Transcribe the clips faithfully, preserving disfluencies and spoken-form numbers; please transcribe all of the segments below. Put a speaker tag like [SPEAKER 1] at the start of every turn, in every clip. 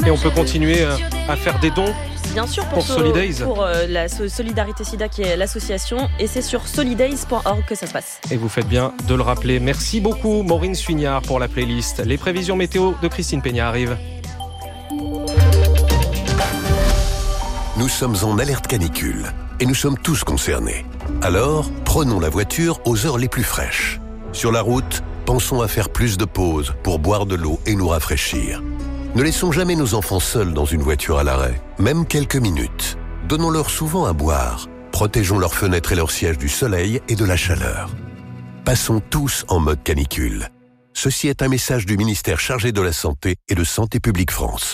[SPEAKER 1] Et on peut continuer à faire des dons.
[SPEAKER 2] Bien sûr, pour,
[SPEAKER 1] pour
[SPEAKER 2] so,
[SPEAKER 1] Solidays.
[SPEAKER 2] Pour euh, la Solidarité Sida qui est l'association, et c'est sur solidays point org que ça se passe.
[SPEAKER 1] Et vous faites bien de le rappeler. Merci beaucoup Maureen Suignard pour la playlist. Les prévisions météo de Christine Peña arrivent.
[SPEAKER 3] Nous sommes en alerte canicule et nous sommes tous concernés. Alors, prenons la voiture aux heures les plus fraîches. Sur la route, pensons à faire plus de pauses pour boire de l'eau et nous rafraîchir. Ne laissons jamais nos enfants seuls dans une voiture à l'arrêt, même quelques minutes. Donnons-leur souvent à boire. Protégeons leurs fenêtres et leurs sièges du soleil et de la chaleur. Passons tous en mode canicule. Ceci est un message du ministère chargé de la Santé et de Santé publique France.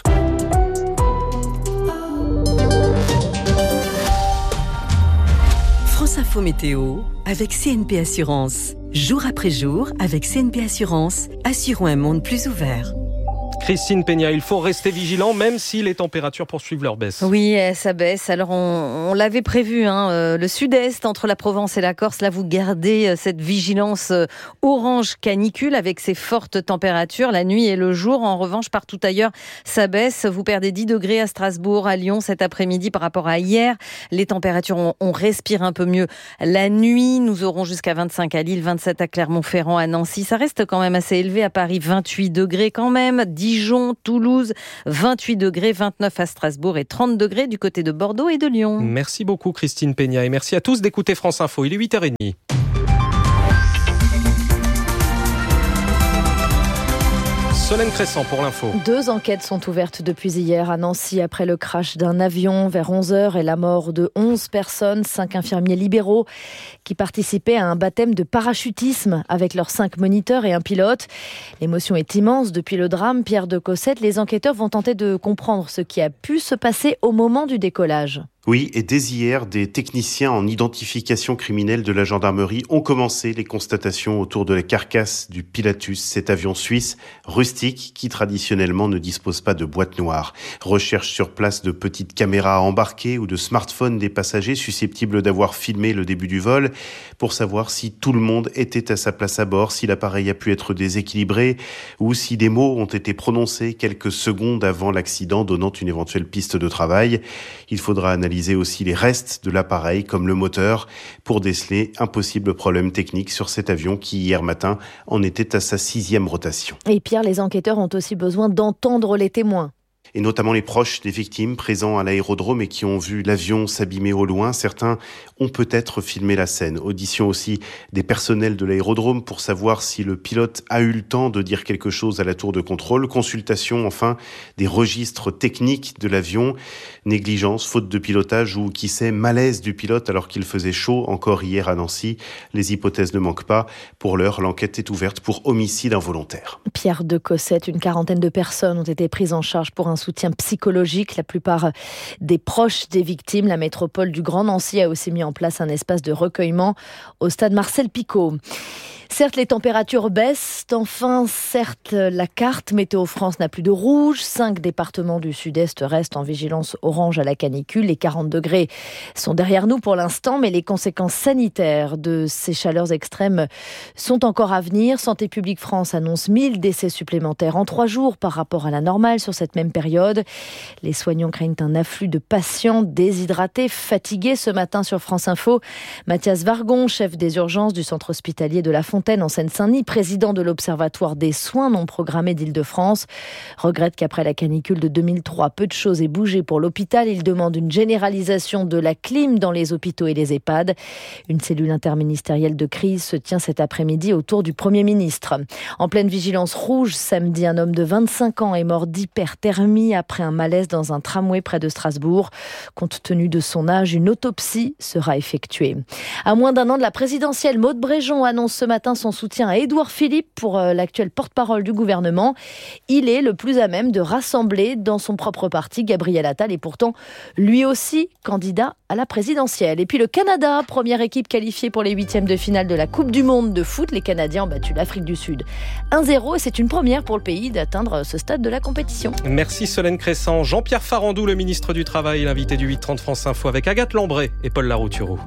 [SPEAKER 4] France Info Météo avec C N P Assurance. Jour après jour, avec C N P Assurance, assurons un monde plus ouvert.
[SPEAKER 1] Christine Peña, il faut rester vigilant même si les températures poursuivent leur baisse.
[SPEAKER 5] Oui, ça baisse. Alors on, on l'avait prévu, hein, euh, le sud-est entre la Provence et la Corse, là vous gardez euh, cette vigilance euh, orange canicule avec ces fortes températures la nuit et le jour. En revanche, partout ailleurs, ça baisse. Vous perdez dix degrés à Strasbourg, à Lyon cet après-midi par rapport à hier. Les températures, on, on respire un peu mieux la nuit. Nous aurons jusqu'à vingt-cinq à Lille, vingt-sept à Clermont-Ferrand, à Nancy. Ça reste quand même assez élevé à Paris, vingt-huit degrés quand même. Dijon, Toulouse, vingt-huit degrés, vingt-neuf à Strasbourg et trente degrés du côté de Bordeaux et de Lyon.
[SPEAKER 1] Merci beaucoup Christine Peña et merci à tous d'écouter France Info. Il est huit heures trente. Solène Crescent pour l'info.
[SPEAKER 6] Deux enquêtes sont ouvertes depuis hier à Nancy après le crash d'un avion vers onze heures et la mort de onze personnes, cinq infirmiers libéraux qui participaient à un baptême de parachutisme avec leurs cinq moniteurs et un pilote. L'émotion est immense depuis le drame. Pierre de Cossette, les enquêteurs vont tenter de comprendre ce qui a pu se passer au moment du décollage.
[SPEAKER 7] Oui, et dès hier, des techniciens en identification criminelle de la gendarmerie ont commencé les constatations autour de la carcasse du Pilatus, cet avion suisse rustique qui traditionnellement ne dispose pas de boîte noire. Recherche sur place de petites caméras embarquées ou de smartphones des passagers susceptibles d'avoir filmé le début du vol pour savoir si tout le monde était à sa place à bord, si l'appareil a pu être déséquilibré ou si des mots ont été prononcés quelques secondes avant l'accident, donnant une éventuelle piste de travail. Il faudra analyser aussi les restes de l'appareil comme le moteur pour déceler un possible problème technique sur cet avion qui hier matin en était à sa sixième rotation.
[SPEAKER 6] Et Pierre, les enquêteurs ont aussi besoin d'entendre les témoins.
[SPEAKER 7] Et notamment les proches des victimes présents à l'aérodrome et qui ont vu l'avion s'abîmer au loin. Certains ont peut-être filmé la scène. Audition aussi des personnels de l'aérodrome pour savoir si le pilote a eu le temps de dire quelque chose à la tour de contrôle. Consultation enfin des registres techniques de l'avion. Négligence, faute de pilotage ou qui sait malaise du pilote alors qu'il faisait chaud encore hier à Nancy. Les hypothèses ne manquent pas. Pour l'heure, l'enquête est ouverte pour homicide involontaire.
[SPEAKER 6] Pierre de Cossette, une quarantaine de personnes ont été prises en charge pour un soutien psychologique. La plupart des proches des victimes. La métropole du Grand Nancy a aussi mis en place un espace de recueillement au stade Marcel Picot. Certes, les températures baissent. Enfin, certes, la carte Météo France n'a plus de rouge. Cinq départements du sud-est restent en vigilance orange à la canicule. Les quarante degrés sont derrière nous pour l'instant, mais les conséquences sanitaires de ces chaleurs extrêmes sont encore à venir. Santé publique France annonce mille décès supplémentaires en trois jours par rapport à la normale sur cette même période. Les soignants craignent un afflux de patients déshydratés, fatigués. Ce matin sur France Info, Mathias Vargon, chef des urgences du centre hospitalier de La Fontaine en Seine-Saint-Denis, président de l'Observatoire des soins non programmés d'Île-de-France, regrette qu'après la canicule de deux mille trois, peu de choses aient bougé pour l'hôpital. Il demande une généralisation de la clim dans les hôpitaux et les EHPAD. Une cellule interministérielle de crise se tient cet après-midi autour du Premier ministre. En pleine vigilance rouge, samedi, un homme de vingt-cinq ans est mort d'hyperthermie après un malaise dans un tramway près de Strasbourg. Compte tenu de son âge, une autopsie sera effectuée. À moins d'un an de la présidentielle, Maud Bréjon annonce ce matin son soutien à Édouard Philippe pour l'actuel porte-parole du gouvernement. Il est le plus à même de rassembler dans son propre parti Gabriel Attal est pourtant lui aussi candidat à la présidentielle. Et puis le Canada, première équipe qualifiée pour les huitièmes de finale de la Coupe du Monde de foot. Les Canadiens ont battu l'Afrique du Sud un zéro et c'est une première pour le pays d'atteindre ce stade de la compétition.
[SPEAKER 1] Merci Solène Crescent. Jean-Pierre Farandou, le ministre du Travail, l'invité du huit trente France Info avec Agathe Lambré et Paul Larouturou.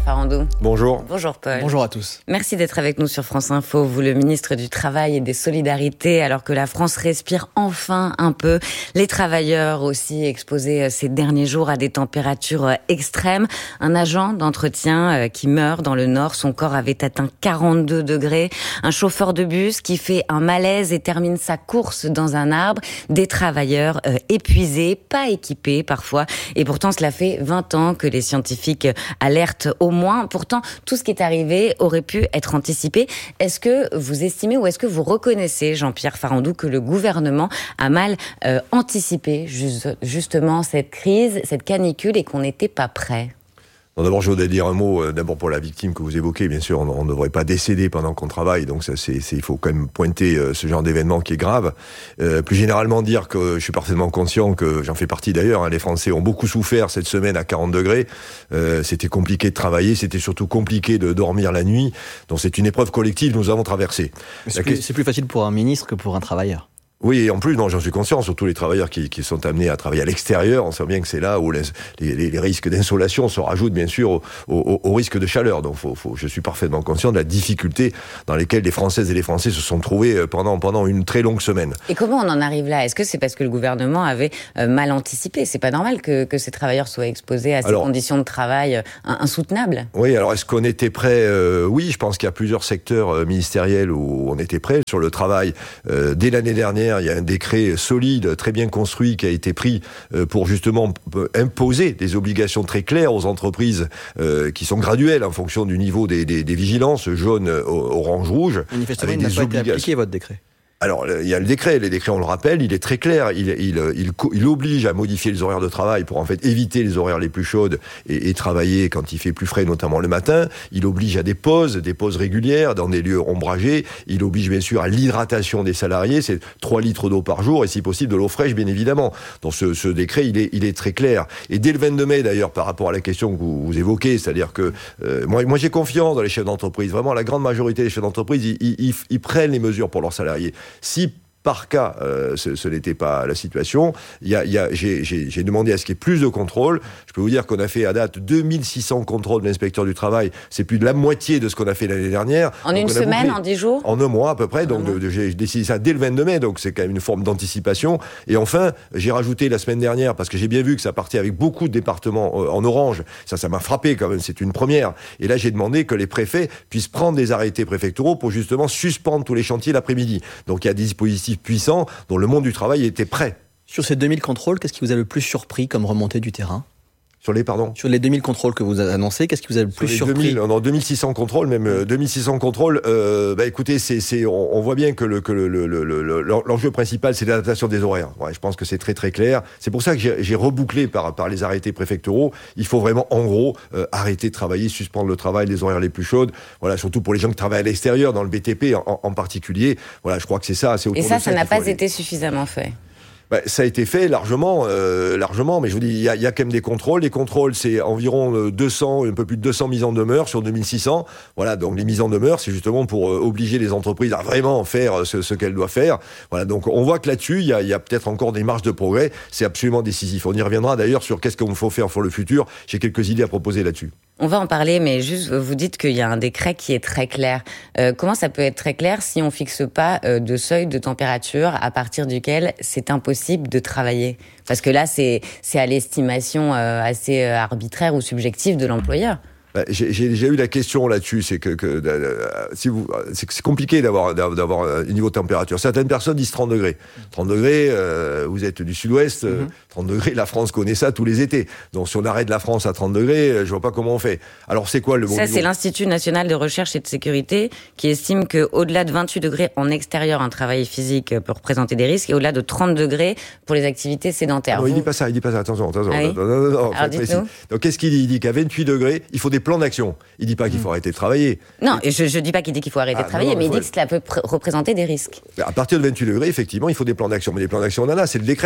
[SPEAKER 2] Farandou.
[SPEAKER 8] Bonjour.
[SPEAKER 2] Bonjour Paul.
[SPEAKER 9] Bonjour à tous.
[SPEAKER 2] Merci d'être avec nous sur France Info. Vous, le ministre du Travail et des Solidarités, alors que la France respire enfin un peu. Les travailleurs aussi exposés ces derniers jours à des températures extrêmes. Un agent d'entretien qui meurt dans le Nord. Son corps avait atteint quarante-deux degrés. Un chauffeur de bus qui fait un malaise et termine sa course dans un arbre. Des travailleurs épuisés, pas équipés parfois. Et pourtant, cela fait vingt ans que les scientifiques alertent au moins. Pourtant, tout ce qui est arrivé aurait pu être anticipé. Est-ce que vous estimez ou est-ce que vous reconnaissez, Jean-Pierre Farandou, que le gouvernement a mal euh, anticipé juste, justement cette crise, cette canicule et qu'on n'était pas prêt ?
[SPEAKER 8] Non, d'abord, je voudrais dire un mot, euh, d'abord pour la victime que vous évoquez. Bien sûr, on ne devrait pas décéder pendant qu'on travaille, donc ça, c'est, c'est, il faut quand même pointer euh, ce genre d'événement qui est grave. Euh, plus généralement, dire que je suis parfaitement conscient que j'en fais partie d'ailleurs. Hein, les Français ont beaucoup souffert cette semaine à quarante degrés. Euh, c'était compliqué de travailler, c'était surtout compliqué de dormir la nuit. Donc c'est une épreuve collective que nous avons traversée.
[SPEAKER 9] C'est plus, c'est plus facile pour un ministre que pour un travailleur.
[SPEAKER 8] Oui, et en plus, non, j'en suis conscient, surtout les travailleurs qui, qui sont amenés à travailler à l'extérieur, on sait bien que c'est là où les, les, les risques d'insolation se rajoutent bien sûr au, au, au risque de chaleur. Donc faut, faut, je suis parfaitement conscient de la difficulté dans laquelle les Françaises et les Français se sont trouvés pendant, pendant une très longue semaine.
[SPEAKER 2] Et comment on en arrive là ? Est-ce que c'est parce que le gouvernement avait mal anticipé ? C'est pas normal que, que ces travailleurs soient exposés à ces alors, conditions de travail insoutenables.
[SPEAKER 8] Oui, alors est-ce qu'on était prêt ? euh, Oui, je pense qu'il y a plusieurs secteurs ministériels où on était prêt. Sur le travail, euh, dès l'année dernière, il y a un décret solide, très bien construit, qui a été pris pour justement imposer des obligations très claires aux entreprises euh, qui sont graduelles en fonction du niveau des, des, des vigilances, jaune, orange, rouge.
[SPEAKER 9] Manifestement, il n'a pas été appliqué, votre décret.
[SPEAKER 8] Alors, il y a le décret. Les décrets, on le rappelle, il est très clair. Il, il, il, il oblige à modifier les horaires de travail pour en fait éviter les horaires les plus chaudes et, et travailler quand il fait plus frais, notamment le matin. Il oblige à des pauses, des pauses régulières dans des lieux ombragés. Il oblige bien sûr à l'hydratation des salariés. C'est trois litres d'eau par jour et si possible de l'eau fraîche, bien évidemment. Donc ce, ce décret, il est, il est très clair. Et dès le vingt-deux mai, d'ailleurs, par rapport à la question que vous, vous évoquez, c'est-à-dire que euh, moi, moi j'ai confiance dans les chefs d'entreprise. Vraiment, la grande majorité des chefs d'entreprise, ils, ils, ils, ils prennent les mesures pour leurs salariés. Si par cas, euh, ce, ce n'était pas la situation. Il y a, il y a, j'ai, j'ai, j'ai demandé à ce qu'il y ait plus de contrôles. Je peux vous dire qu'on a fait à date deux mille six cents contrôles de l'inspecteur du travail. C'est plus de la moitié de ce qu'on a fait l'année dernière.
[SPEAKER 2] En donc une semaine, en dix jours ?
[SPEAKER 8] En un mois à peu près. Donc de, de, j'ai décidé ça dès le vingt-deux mai. Donc c'est quand même une forme d'anticipation. Et enfin, j'ai rajouté la semaine dernière, parce que j'ai bien vu que ça partait avec beaucoup de départements euh, en orange. Ça, ça m'a frappé quand même. C'est une première. Et là, j'ai demandé que les préfets puissent prendre des arrêtés préfectoraux pour justement suspendre tous les chantiers l'après-midi. Donc il y a des dispositifs puissants dont le monde du travail était prêt.
[SPEAKER 9] Sur ces deux mille contrôles, qu'est-ce qui vous a le plus surpris comme remontée du terrain ?
[SPEAKER 8] Sur les, pardon
[SPEAKER 9] Sur les deux mille contrôles que vous avez annoncés, qu'est-ce qui vous a le plus
[SPEAKER 8] Sur les
[SPEAKER 9] surpris ?
[SPEAKER 8] deux mille, non, deux mille six cents contrôles, même euh, deux mille six cents contrôles, euh, bah écoutez, c'est, c'est, on, on voit bien que, le, que le, le, le, le, l'enjeu principal, c'est l'adaptation des horaires. Ouais, je pense que c'est très très clair. C'est pour ça que j'ai, j'ai rebouclé par, par les arrêtés préfectoraux. Il faut vraiment, en gros, euh, arrêter de travailler, suspendre le travail, les horaires les plus chaudes. Voilà, surtout pour les gens qui travaillent à l'extérieur, dans le B T P en, en particulier. Voilà, je crois que c'est ça. C'est
[SPEAKER 2] Et ça, ça, ça n'a pas aller. été suffisamment fait.
[SPEAKER 8] Ben, ça a été fait largement, euh, largement, mais je vous dis, il y a, y a quand même des contrôles. Les contrôles, c'est environ deux cents, un peu plus de deux cents mises en demeure sur deux mille six cents. Voilà, donc les mises en demeure, c'est justement pour euh, obliger les entreprises à vraiment faire ce, ce qu'elles doivent faire. Voilà, donc on voit que là-dessus, il y a, y a peut-être encore des marges de progrès. C'est absolument décisif. On y reviendra d'ailleurs sur qu'est-ce qu'il faut faire pour le futur. J'ai quelques idées à proposer là-dessus.
[SPEAKER 2] On va en parler, mais juste, vous dites qu'il y a un décret qui est très clair. Euh, comment ça peut être très clair si on fixe pas euh, de seuil de température à partir duquel c'est impossible de travailler ? Parce que là, c'est, c'est à l'estimation euh, assez euh, arbitraire ou subjective de l'employeur.
[SPEAKER 8] Bah, j'ai, j'ai déjà eu la question là-dessus, c'est que, que euh, si vous, c'est, c'est compliqué d'avoir, d'avoir un niveau de température. Certaines personnes disent trente degrés. trente degrés, euh, vous êtes du sud-ouest, mm-hmm. euh, trente degrés, la France connaît ça tous les étés. Donc si on arrête la France à trente degrés, je vois pas comment on fait. Alors c'est quoi le bon
[SPEAKER 2] Ça,
[SPEAKER 8] niveau ?
[SPEAKER 2] C'est l'Institut national de recherche et de sécurité qui estime qu'au-delà de vingt-huit degrés en extérieur, un travail physique peut représenter des risques, et au-delà de trente degrés pour les activités sédentaires.
[SPEAKER 8] Non,
[SPEAKER 2] vous...
[SPEAKER 8] il dit pas ça, il dit pas ça. Attention, attention.
[SPEAKER 2] Ah oui
[SPEAKER 8] non, non, non, non,
[SPEAKER 2] Alors dites-nous.
[SPEAKER 8] Donc qu'est-ce qu'il dit ? Il dit qu'à vingt-huit degrés, il faut des plans d'action. Il dit pas qu'il faut arrêter de travailler.
[SPEAKER 2] Non, et je, je dis pas qu'il dit qu'il faut arrêter ah, de travailler, non, mais il dit que cela peut pr- représenter des risques.
[SPEAKER 8] À partir de vingt-huit degrés, effectivement, il faut des plans d'action. Mais les plans d'action, on en a, c'est le décret.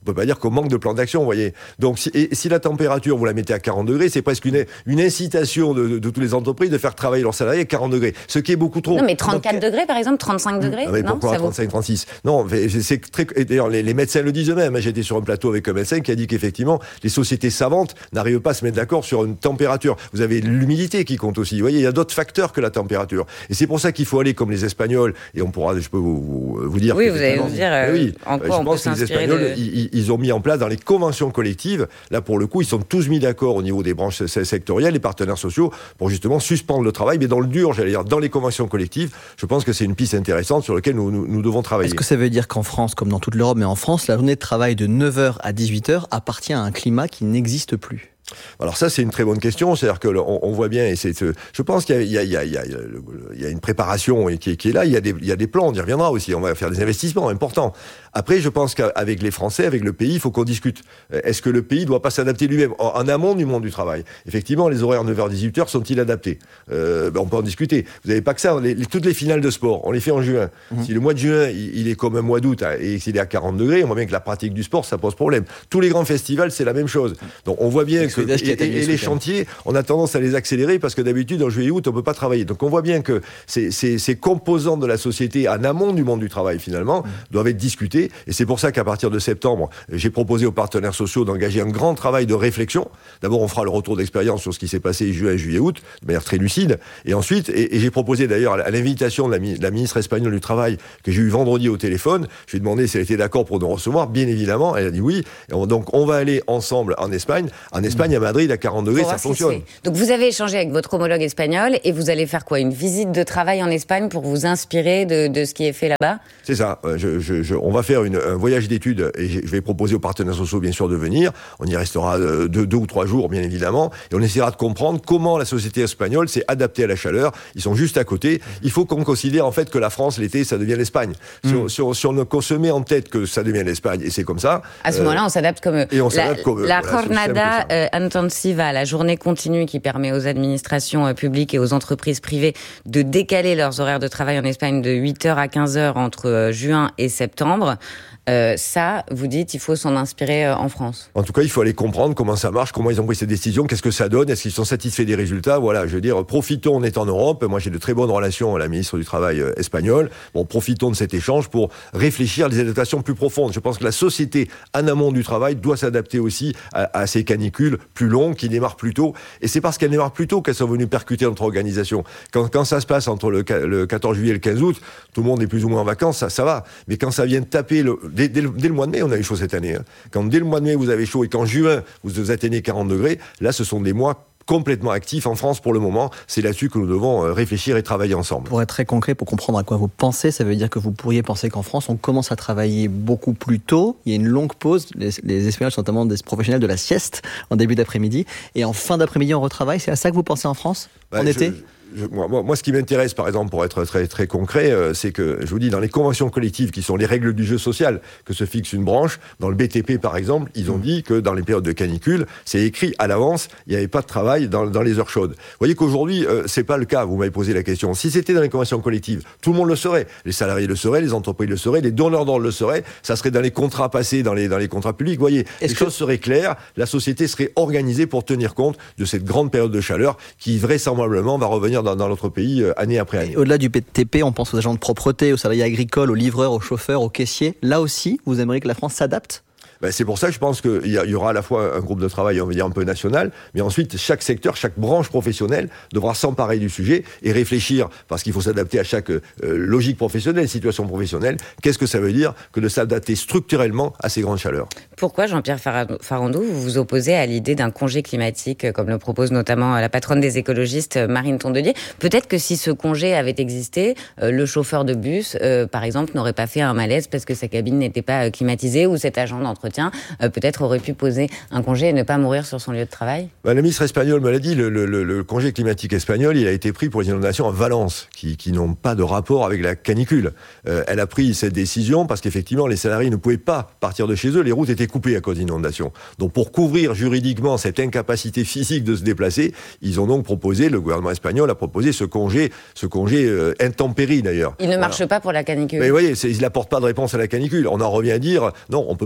[SPEAKER 8] On peut pas dire qu'on manque de plan d'action, vous voyez. Donc, si, et, si la température, vous la mettez à quarante degrés, c'est presque une, une incitation de, de, de toutes les entreprises de faire travailler leurs salariés à quarante degrés. Ce qui est beaucoup trop.
[SPEAKER 2] Non, mais trente-quatre Donc, degrés, par exemple, trente-cinq degrés.
[SPEAKER 8] Ah, mais
[SPEAKER 2] non,
[SPEAKER 8] pourquoi trente-cinq, trente-six? Non, c'est très, et d'ailleurs, les, les médecins le disent eux-mêmes. J'étais sur un plateau avec un médecin qui a dit qu'effectivement, les sociétés savantes n'arrivent pas à se mettre d'accord sur une température. Vous avez l'humidité qui compte aussi. Vous voyez, il y a d'autres facteurs que la température. Et c'est pour ça qu'il faut aller comme les Espagnols, et on pourra, je peux vous, vous, vous dire.
[SPEAKER 2] Oui, vous allez nous dire euh,
[SPEAKER 8] oui,
[SPEAKER 2] en quoi
[SPEAKER 8] je
[SPEAKER 2] on
[SPEAKER 8] pense
[SPEAKER 2] peut
[SPEAKER 8] que les
[SPEAKER 2] s'inspirer
[SPEAKER 8] Espagnols,
[SPEAKER 2] de...
[SPEAKER 8] ils, ils ont mis en place dans les conventions collectives, là pour le coup, ils sont tous mis d'accord au niveau des branches sectorielles, les partenaires sociaux, pour justement suspendre le travail, mais dans le dur, j'allais dire, dans les conventions collectives. Je pense que c'est une piste intéressante sur laquelle nous, nous, nous devons travailler.
[SPEAKER 9] Est-ce que ça veut dire qu'en France, comme dans toute l'Europe, mais en France, la journée de travail de neuf heures à dix-huit heures appartient à un climat qui n'existe plus?
[SPEAKER 8] Alors ça, c'est une très bonne question. C'est-à-dire que on, on voit bien, et c'est, je pense qu'il y a, il y a, il y a, il y a une préparation qui est, qui est là. Il y a des, il y a des plans. On y reviendra aussi. On va faire des investissements importants. Après, je pense qu'avec les Français, avec le pays, il faut qu'on discute. Est-ce que le pays ne doit pas s'adapter lui-même en, en amont du monde du travail? Effectivement, les horaires neuf heures dix-huit heures sont-ils adaptés? euh, ben On peut en discuter. Vous n'avez pas que ça. Les, les, toutes les finales de sport, on les fait en juin. Mmh. Si le mois de juin, il, il est comme un mois d'août et qu'il est à quarante degrés, on voit bien que la pratique du sport, ça pose problème. Tous les grands festivals, c'est la même chose. Donc, on voit bien que... Et, et, et les chantiers, on a tendance à les accélérer parce que d'habitude, en juillet et août, on ne peut pas travailler. Donc, on voit bien que ces, ces, ces composants de la société en amont du monde du travail, finalement, mmh. doivent être discutés. Et c'est pour ça qu'à partir de septembre, j'ai proposé aux partenaires sociaux d'engager un grand travail de réflexion. D'abord, on fera le retour d'expérience sur ce qui s'est passé juin, juillet, août, de manière très lucide. Et ensuite, et, et j'ai proposé d'ailleurs à l'invitation de la, de la ministre espagnole du Travail, que j'ai eu vendredi au téléphone, je lui ai demandé si elle était d'accord pour nous recevoir. Bien évidemment, elle a dit oui. Et on, donc, on va aller ensemble en Espagne. En Espagne, à Madrid, à quarante degrés, ça fonctionne.
[SPEAKER 2] Donc, vous avez échangé avec votre homologue espagnol et vous allez faire quoi? Une visite de travail en Espagne pour vous inspirer de, de ce qui est fait là-bas?
[SPEAKER 8] C'est ça. Je, je, je, on va faire une, un voyage d'études et je vais proposer aux partenaires sociaux, bien sûr, de venir. On y restera deux, deux ou trois jours, bien évidemment. Et on essaiera de comprendre comment la société espagnole s'est adaptée à la chaleur. Ils sont juste à côté. Il faut qu'on considère, en fait, que la France, l'été, ça devient l'Espagne. Mmh. Si, on, si, on, si on se met en tête que ça devient l'Espagne, et c'est comme ça.
[SPEAKER 2] À ce euh, moment-là, on s'adapte comme eux.
[SPEAKER 8] Et on s'adapte
[SPEAKER 2] la,
[SPEAKER 8] comme eux.
[SPEAKER 2] La
[SPEAKER 8] voilà,
[SPEAKER 2] jornada euh, intensiva, la journée continue qui permet aux administrations euh, publiques et aux entreprises privées de décaler leurs horaires de travail en Espagne de huit heures à quinze heures entre euh, juin et septembre. Euh, ça, vous dites, il faut s'en inspirer euh, en France.
[SPEAKER 8] En tout cas, il faut aller comprendre comment ça marche, comment ils ont pris ces décisions, qu'est-ce que ça donne, est-ce qu'ils sont satisfaits des résultats. Voilà, je veux dire, profitons, on est en Europe. Moi, j'ai de très bonnes relations avec la ministre du Travail euh, espagnole. Bon, profitons de cet échange pour réfléchir à des adaptations plus profondes. Je pense que la société, en amont du travail, doit s'adapter aussi à, à ces canicules plus longues qui démarrent plus tôt. Et c'est parce qu'elles démarrent plus tôt qu'elles sont venues percuter notre organisation. Quand, quand ça se passe entre le, le quatorze juillet et le quinze août, tout le monde est plus ou moins en vacances, ça, ça va. Mais quand ça vient taper le Dès, dès, le, dès le mois de mai, on a eu chaud cette année. Hein. Quand dès le mois de mai, vous avez chaud et qu'en juin, vous atteignez quarante degrés, là, ce sont des mois complètement actifs en France pour le moment. C'est là-dessus que nous devons réfléchir et travailler ensemble.
[SPEAKER 9] Pour être très concret, pour comprendre à quoi vous pensez, ça veut dire que vous pourriez penser qu'en France, on commence à travailler beaucoup plus tôt. Il y a une longue pause. Les, les Espagnols sont notamment des professionnels de la sieste en début d'après-midi. Et en fin d'après-midi, on retravaille. C'est à ça que vous pensez en France, bah, en je, été
[SPEAKER 8] Je, moi, moi, ce qui m'intéresse, par exemple, pour être très, très concret, euh, c'est que, je vous dis, dans les conventions collectives, qui sont les règles du jeu social que se fixe une branche, dans le B T P, par exemple, ils ont dit que dans les périodes de canicule, c'est écrit à l'avance, il n'y avait pas de travail dans, dans les heures chaudes. Vous voyez qu'aujourd'hui, euh, c'est pas le cas. Vous m'avez posé la question. Si c'était dans les conventions collectives, tout le monde le saurait. Les salariés le sauraient, les entreprises le sauraient, les donneurs d'ordre le sauraient. Ça serait dans les contrats passés, dans les, dans les contrats publics. Vous voyez, Est-ce les que... choses seraient claires. La société serait organisée pour tenir compte de cette grande période de chaleur qui, vraisemblablement, va revenir dans, dans notre pays année après année.
[SPEAKER 9] Et au-delà du B T P, on pense aux agents de propreté, aux salariés agricoles, aux livreurs, aux chauffeurs, aux caissiers. Là aussi, vous aimeriez que la France s'adapte ?
[SPEAKER 8] Ben c'est pour ça que je pense qu'il y, y aura à la fois un groupe de travail, on va dire, un peu national, mais ensuite, chaque secteur, chaque branche professionnelle devra s'emparer du sujet et réfléchir, parce qu'il faut s'adapter à chaque euh, logique professionnelle, situation professionnelle. Qu'est-ce que ça veut dire que de s'adapter structurellement à ces grandes chaleurs ?
[SPEAKER 2] Pourquoi, Jean-Pierre Farandou, vous vous opposez à l'idée d'un congé climatique, comme le propose notamment la patronne des écologistes, Marine Tondelier ? Peut-être que si ce congé avait existé, euh, le chauffeur de bus, euh, par exemple, n'aurait pas fait un malaise parce que sa cabine n'était pas climatisée, ou cet agent d'entretien Euh, peut-être aurait pu poser un congé et ne pas mourir sur son lieu de travail.
[SPEAKER 8] Bah, la ministre espagnole me l'a dit, le, le, le congé climatique espagnol, il a été pris pour les inondations à Valence, qui, qui n'ont pas de rapport avec la canicule. Euh, elle a pris cette décision parce qu'effectivement, les salariés ne pouvaient pas partir de chez eux, les routes étaient coupées à cause d'inondations. Donc pour couvrir juridiquement cette incapacité physique de se déplacer, ils ont donc proposé, le gouvernement espagnol a proposé ce congé, ce congé euh, intempérie d'ailleurs.
[SPEAKER 2] Il ne marche
[SPEAKER 8] voilà.
[SPEAKER 2] pas pour la canicule.
[SPEAKER 8] Mais vous voyez, il n'apporte pas de réponse à la canicule. On en revient à dire, non, on ne peut pas arrêter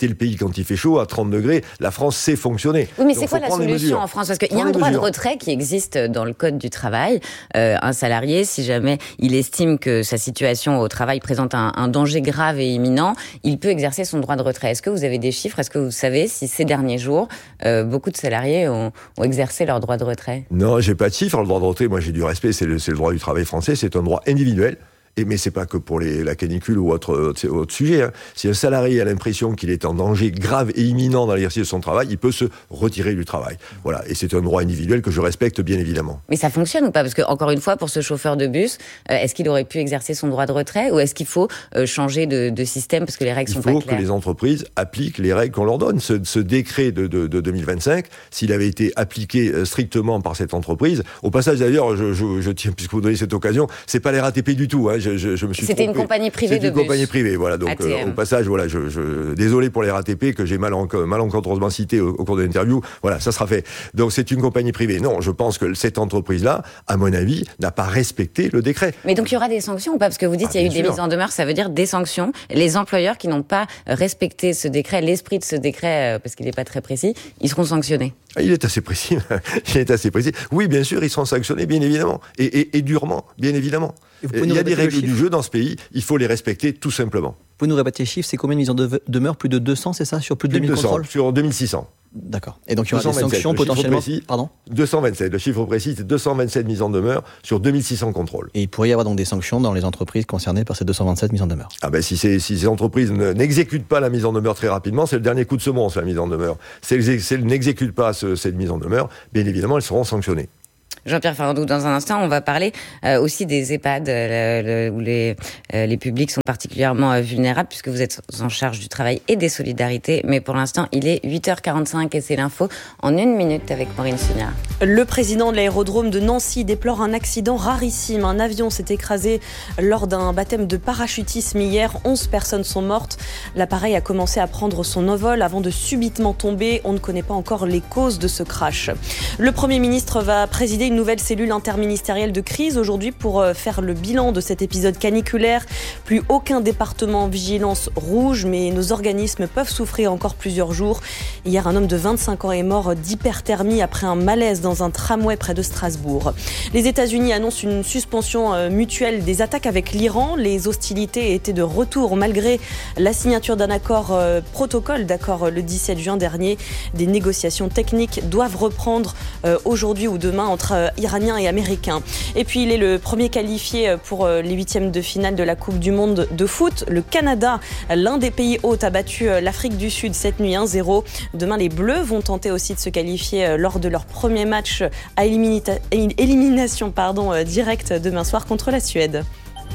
[SPEAKER 8] arrêter le pays quand il fait chaud à trente degrés. La France sait fonctionner.
[SPEAKER 2] Oui, mais
[SPEAKER 8] Donc,
[SPEAKER 2] c'est quoi la solution en France? Parce qu'il y a un droit mesures. de retrait qui existe dans le Code du travail. Euh, un salarié, si jamais il estime que sa situation au travail présente un, un danger grave et imminent, il peut exercer son droit de retrait. Est-ce que vous avez des chiffres? Est-ce que vous savez si ces derniers jours, euh, beaucoup de salariés ont, ont exercé leur droit de retrait?
[SPEAKER 8] Non, j'ai pas de chiffres. Le droit de retrait, moi j'ai du respect, c'est le, c'est le droit du travail français, c'est un droit individuel. Et mais c'est pas que pour les, la canicule ou autre, autre, autre sujet. Hein. Si un salarié a l'impression qu'il est en danger grave et imminent dans l'exercice de son travail, il peut se retirer du travail. Voilà. Et c'est un droit individuel que je respecte bien évidemment.
[SPEAKER 2] Mais ça fonctionne ou pas? Parce que encore une fois, pour ce chauffeur de bus, euh, est-ce qu'il aurait pu exercer son droit de retrait ou est-ce qu'il faut euh, changer de, de système parce que les règles
[SPEAKER 8] il
[SPEAKER 2] sont pas claires?
[SPEAKER 8] Il faut que les entreprises appliquent les règles qu'on leur donne. Ce, ce décret de, de, de deux mille vingt-cinq, s'il avait été appliqué strictement par cette entreprise, au passage d'ailleurs, je, je, je tiens, puisque vous donnez cette occasion, c'est pas les R A T P du tout. Hein, je, je, je me suis
[SPEAKER 2] C'était une compagnie privée de bus.
[SPEAKER 8] C'est une compagnie privée, voilà. Donc, euh, au passage, voilà, je, je, désolé pour les R A T P que j'ai mal en, malencontreusement cité au, au cours de l'interview. Voilà, ça sera fait. Donc, c'est une compagnie privée. Non, je pense que cette entreprise-là, à mon avis, n'a pas respecté le décret.
[SPEAKER 2] Mais donc, il y aura des sanctions ou pas? Parce que vous dites qu'il ah, y a eu sûr. des mises en demeure, ça veut dire des sanctions. Les employeurs qui n'ont pas respecté ce décret, l'esprit de ce décret, parce qu'il n'est pas très précis, ils seront sanctionnés.
[SPEAKER 8] Il est assez précis. Il est assez précis. Oui, bien sûr, ils seront sanctionnés, bien évidemment. Et, et, et durement, bien évidemment. Il y a des règles du jeu dans ce pays, il faut les respecter tout simplement.
[SPEAKER 9] Vous pouvez nous répéter les chiffres, c'est combien de mises en demeure? Plus de deux cents, c'est ça? Sur plus de deux mille contrôles?
[SPEAKER 8] Sur deux mille six cents.
[SPEAKER 9] D'accord. Et donc il y aura des sanctions potentiellement
[SPEAKER 8] précis,
[SPEAKER 9] Pardon
[SPEAKER 8] deux cent vingt-sept. Le chiffre précis, c'est deux cent vingt-sept mises en demeure sur deux mille six cents contrôles.
[SPEAKER 9] Et il pourrait y avoir donc des sanctions dans les entreprises concernées par ces deux cent vingt-sept mises en demeure.
[SPEAKER 8] Ah ben si, c'est, si ces entreprises ne, n'exécutent pas la mise en demeure très rapidement, c'est le dernier coup de semonce, la mise en demeure. Si elles, si elles n'exécutent pas ce, cette mise en demeure, bien évidemment, elles seront sanctionnées.
[SPEAKER 2] Jean-Pierre Farandou, dans un instant, on va parler euh, aussi des EHPAD euh, le, où les, euh, les publics sont particulièrement euh, vulnérables puisque vous êtes en charge du travail et des solidarités. Mais pour l'instant, il est huit heures quarante-cinq et c'est l'info en une minute avec Maureen Sugnard.
[SPEAKER 10] Le président de l'aérodrome de Nancy déplore un accident rarissime. Un avion s'est écrasé lors d'un baptême de parachutisme hier. onze personnes sont mortes. L'appareil a commencé à prendre son envol avant de subitement tomber. On ne connaît pas encore les causes de ce crash. Le Premier ministre va présider une nouvelle cellule interministérielle de crise aujourd'hui pour faire le bilan de cet épisode caniculaire. Plus aucun département en vigilance rouge, mais nos organismes peuvent souffrir encore plusieurs jours. Hier, un homme de vingt-cinq ans est mort d'hyperthermie après un malaise dans un tramway près de Strasbourg. Les États-Unis annoncent une suspension mutuelle des attaques avec l'Iran. Les hostilités étaient de retour malgré la signature d'un accord euh, protocole d'accord le dix-sept juin dernier. Des négociations techniques doivent reprendre euh, aujourd'hui ou demain entre euh, Iraniens et Américains. Et puis il est le premier qualifié pour euh, les huitièmes de finale de la Coupe du Monde de foot. Le Canada, l'un des pays hôtes, a battu euh, l'Afrique du Sud cette nuit un zéro. Demain, les Bleus vont tenter aussi de se qualifier euh, lors de leur premier match à éliminita- élimination pardon, euh, directe demain soir contre la Suède.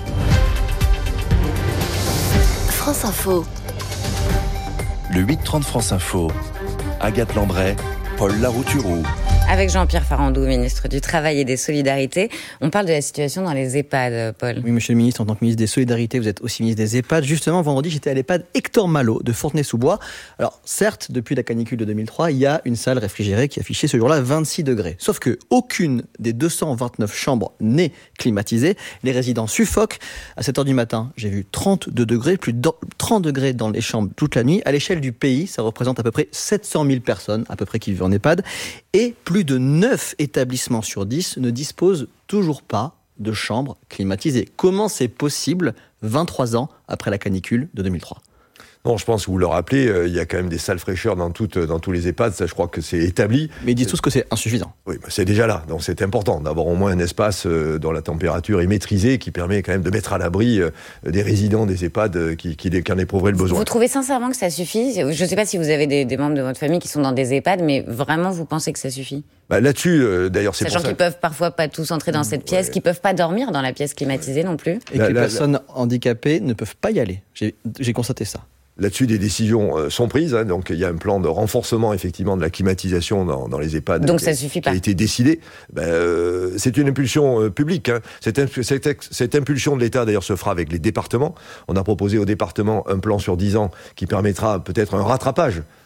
[SPEAKER 11] France Info. Le huit trente France Info. Agathe Lambray, Paul Larouturou.
[SPEAKER 2] Avec Jean-Pierre Farandou, ministre du Travail et des Solidarités. On parle de la situation dans les EHPAD, Paul.
[SPEAKER 9] Oui, monsieur le ministre, en tant que ministre des Solidarités, vous êtes aussi ministre des EHPAD. Justement, vendredi, j'étais à l'EHPAD Hector Malot de Fontenay-sous-Bois. Alors, certes, depuis la canicule de deux mille trois, il y a une salle réfrigérée qui affichait ce jour-là vingt-six degrés. Sauf que aucune des deux cent vingt-neuf chambres n'est climatisée. Les résidents suffoquent. À sept heures du matin, j'ai vu trente-deux degrés, plus de trente degrés dans les chambres toute la nuit. À l'échelle du pays, ça représente à peu près sept cent mille personnes, à peu près, qui vivent en EHPAD. Et plus de neuf établissements sur dix ne disposent toujours pas de chambres climatisées. Comment c'est possible vingt-trois ans après la canicule de deux mille trois ?
[SPEAKER 8] Non, je pense que vous le rappelez, euh, il y a quand même des salles fraîcheurs dans, toutes, dans tous les EHPAD, ça je crois que c'est établi.
[SPEAKER 9] Mais ils disent tous que c'est insuffisant.
[SPEAKER 8] Oui, bah c'est déjà là, donc c'est important d'avoir au moins un espace euh, dont la température est maîtrisée, qui permet quand même de mettre à l'abri euh, des résidents des EHPAD euh, qui, qui, qui en éprouveraient le besoin.
[SPEAKER 2] Vous trouvez sincèrement que ça suffit ? Je ne sais pas si vous avez des, des membres de votre famille qui sont dans des EHPAD, mais vraiment vous pensez que ça suffit ?
[SPEAKER 8] Bah là-dessus, euh, d'ailleurs, c'est
[SPEAKER 2] Sachant
[SPEAKER 8] pour ça...
[SPEAKER 2] qu'ils peuvent parfois pas tous entrer dans cette pièce, ouais. qu'ils peuvent pas dormir dans la pièce climatisée non plus.
[SPEAKER 9] Et
[SPEAKER 8] la,
[SPEAKER 9] que les
[SPEAKER 8] la,
[SPEAKER 9] personnes
[SPEAKER 8] la...
[SPEAKER 9] handicapées ne peuvent pas y aller. J'ai, j'ai constaté ça.
[SPEAKER 8] Là-dessus, des décisions euh, sont prises. Hein, donc, il y a un plan de renforcement, effectivement, de la climatisation dans, dans les EHPAD.
[SPEAKER 2] Donc,
[SPEAKER 8] qui,
[SPEAKER 2] ça suffit pas.
[SPEAKER 8] Qui a été décidé. Ben, euh, c'est une impulsion euh, publique. Hein. Cette, cette, cette impulsion de l'État, d'ailleurs, se fera avec les départements. On a proposé aux départements un plan sur dix ans qui permettra peut-être un rattrapage